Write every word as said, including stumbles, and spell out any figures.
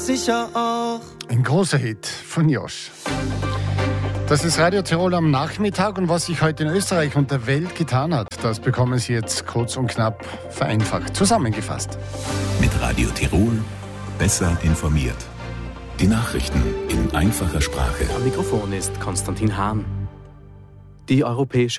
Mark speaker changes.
Speaker 1: sicher auch.
Speaker 2: Ein großer Hit von Josh. Das ist Radio Tirol am Nachmittag und was sich heute in Österreich und der Welt getan hat, das bekommen Sie jetzt kurz und knapp vereinfacht zusammengefasst.
Speaker 3: Mit Radio Tirol besser informiert. Die Nachrichten in einfacher Sprache.
Speaker 4: Am Mikrofon ist Konstantin Hahn. Die europäische